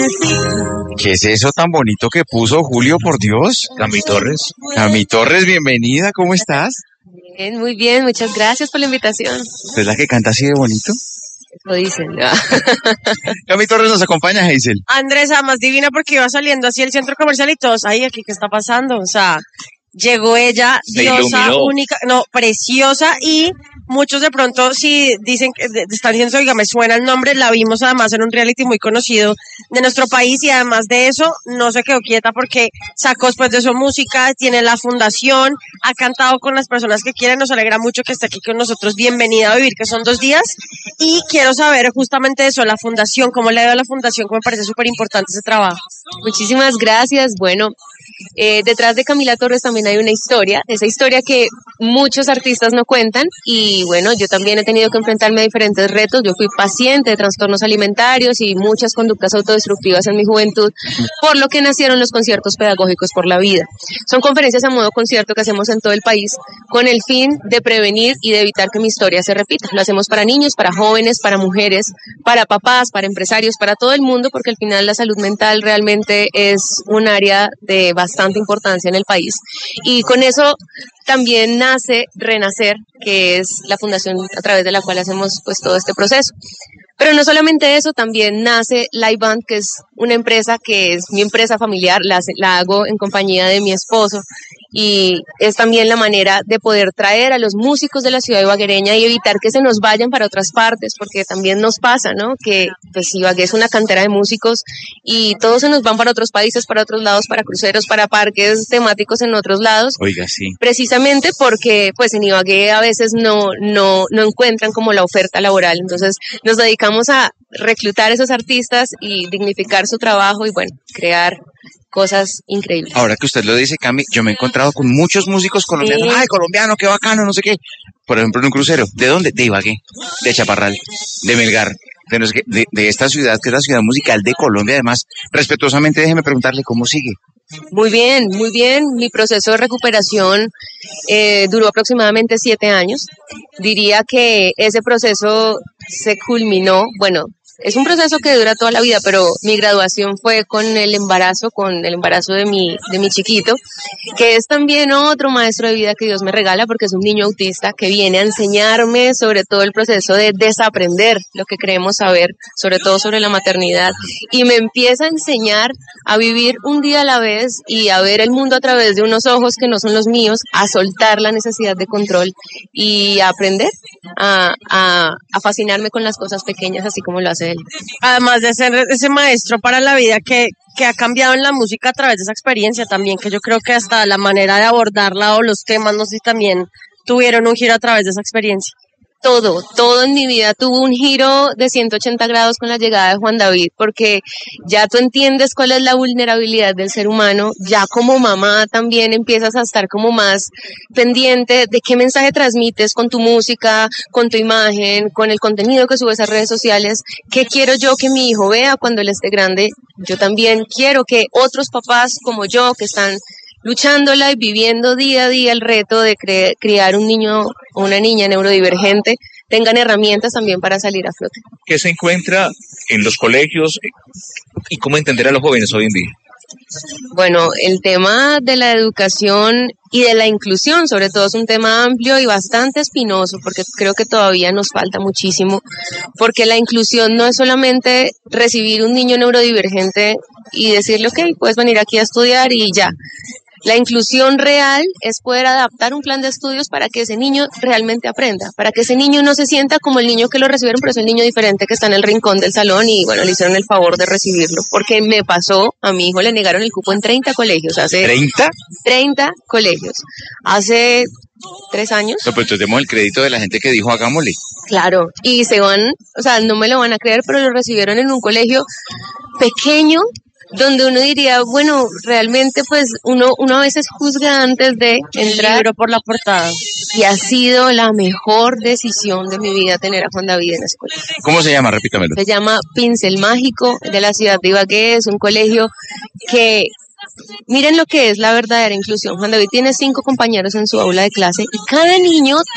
¿Qué es eso tan bonito que puso Julio, por Dios? Cami Torres. Cami Torres, bienvenida, ¿cómo estás? Bien, muy bien, muchas gracias por la invitación. ¿Usted es la que canta así de bonito? Eso dicen. Cami Torres nos acompaña, Hazel. Andresa, más divina porque iba saliendo así el centro comercial y todos, ay, aquí, ¿qué está pasando? O sea, llegó ella, Se diosa, iluminó. única, no, preciosa, y muchos de pronto si dicen que están diciendo, oiga, me suena el nombre, la vimos además en un reality muy conocido de nuestro país y además de eso no se quedó quieta porque sacó después de su música, tiene la fundación, ha cantado con las personas que quieren, nos alegra mucho que esté aquí con nosotros, bienvenida a Vivir, que son 2 días, y quiero saber justamente eso, la fundación, cómo le ha ido a la fundación, que me parece súper importante ese trabajo. Muchísimas gracias. Bueno, detrás de Camila Torres también hay una historia, esa historia que muchos artistas no cuentan y bueno, yo también he tenido que enfrentarme a diferentes retos. Yo fui paciente de trastornos alimentarios y muchas conductas autodestructivas en mi juventud, por lo que nacieron los conciertos pedagógicos por la vida. Son conferencias a modo concierto que hacemos en todo el país con el fin de prevenir y de evitar que mi historia se repita. Lo hacemos para niños, para jóvenes, para mujeres, para papás, para empresarios, para todo el mundo, porque al final la salud mental realmente es un área de bastante importancia en el país. Y con eso también nace Renacer, que es la fundación a través de la cual hacemos pues todo este proceso. Pero no solamente eso, también nace Live Band, que es una empresa que es mi empresa familiar, la hago en compañía de mi esposo y es también la manera de poder traer a los músicos de la ciudad ibaguereña y evitar que se nos vayan para otras partes, porque también nos pasa, ¿no? Que pues Ibagué es una cantera de músicos y todos se nos van para otros países, para otros lados, para cruceros, para parques temáticos en otros lados. Oiga, sí. Precisamente porque pues en Ibagué a veces no encuentran como la oferta laboral, entonces nos dedicamos a reclutar esos artistas y dignificar su trabajo y bueno, crear cosas increíbles. Ahora que usted lo dice, Cami, yo me he encontrado con muchos músicos colombianos. Sí. ¡Ay, colombiano, qué bacano, no sé qué! Por ejemplo, en un crucero. ¿De dónde? De Ibagué, de Chaparral, de Melgar, de, no sé qué, de esta ciudad, que es la ciudad musical de Colombia. Además, respetuosamente, déjeme preguntarle cómo sigue. Muy bien, muy bien. Mi proceso de recuperación duró aproximadamente 7 años. Diría que ese proceso se culminó, bueno, es un proceso que dura toda la vida, pero mi graduación fue con el embarazo de mi chiquito, que es también otro maestro de vida que Dios me regala, porque es un niño autista que viene a enseñarme sobre todo el proceso de desaprender lo que creemos saber, sobre todo sobre la maternidad, y me empieza a enseñar a vivir un día a la vez y a ver el mundo a través de unos ojos que no son los míos, a soltar la necesidad de control y a aprender a fascinarme con las cosas pequeñas, así como lo hace él. Además de ser ese maestro para la vida que ha cambiado en la música a través de esa experiencia también, que yo creo que hasta la manera de abordarla o los temas, no sé si también tuvieron un giro a través de esa experiencia. Todo en mi vida tuvo un giro de 180 grados con la llegada de Juan David, porque ya tú entiendes cuál es la vulnerabilidad del ser humano, ya como mamá también empiezas a estar como más pendiente de qué mensaje transmites con tu música, con tu imagen, con el contenido que subes a redes sociales, qué quiero yo que mi hijo vea cuando él esté grande. Yo también quiero que otros papás como yo que están luchándola y viviendo día a día el reto de criar un niño o una niña neurodivergente, tengan herramientas también para salir a flote. ¿Qué se encuentra en los colegios y cómo entender a los jóvenes hoy en día? Bueno, el tema de la educación y de la inclusión, sobre todo, es un tema amplio y bastante espinoso, porque creo que todavía nos falta muchísimo, porque la inclusión no es solamente recibir un niño neurodivergente y decirle, ok, puedes venir aquí a estudiar y ya. La inclusión real es poder adaptar un plan de estudios para que ese niño realmente aprenda, para que ese niño no se sienta como el niño que lo recibieron, pero es el niño diferente que está en el rincón del salón y bueno, le hicieron el favor de recibirlo. Porque me pasó, a mi hijo le negaron el cupo en 30 colegios. ¿30? 30 colegios. Hace 3 años. No, pues entonces demos el crédito de la gente que dijo hagámosle. Claro, y se van, o sea, no me lo van a creer, pero lo recibieron en un colegio pequeño, donde uno diría, bueno, realmente pues uno a veces juzga antes de entrar. Libro por la portada. Y ha sido la mejor decisión de mi vida tener a Juan David en la escuela. ¿Cómo se llama? Repítamelo. Se llama Pincel Mágico, de la ciudad de Ibagué, es un colegio que, miren lo que es la verdadera inclusión. Juan David tiene 5 compañeros en su aula de clase y cada niño